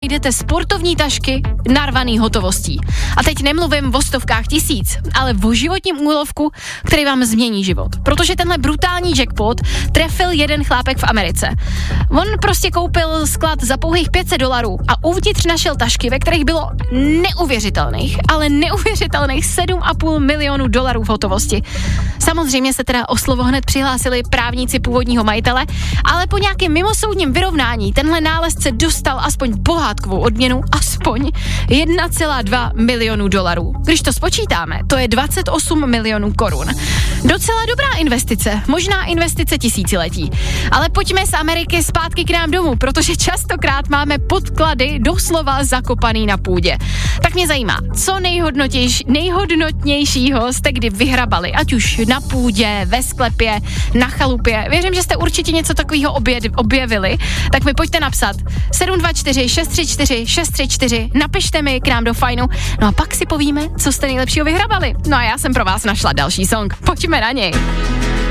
najdete sportovní tašky narvaný hotovostí. A teď nemluvím o stovkách tisíc, ale o životním úlovku, který vám změní život. Protože tenhle brutální jackpot trefil jeden chlápek v Americe. On prostě koupil sklad za pouhých $500 a uvnitř našel tašky, ve kterých bylo neuvěřitelných 7,5 milionu dolarů v hotovosti. Samozřejmě se teda o slovo hned přihlásili právníci původního majitele, ale po nějakém mimosoudním vyrovnání tenhle nálezce dostal aspoň pohádkovou odměnu, aspoň 1,2 milionu dolarů. Když to spočítáme, to je 28 milionů korun. Docela dobrá investice, možná investice tisíciletí. Ale pojďme z Ameriky zpátky k nám domů, protože častokrát máme podklady doslova zakopaný na půdě. Tak mě zajímá, co nejhodnotnějšího jste kdy vyhrabali, ať už na půdě, ve sklepě, na chalupě. Věřím, že jste určitě něco takového objevili, tak mi pojďte napsat 724 634 634, napište mi k nám do Fajnu, no a pak si povíme, co jste nejlepšího vyhrabali. No a já jsem pro vás našla další song, pojďme na něj.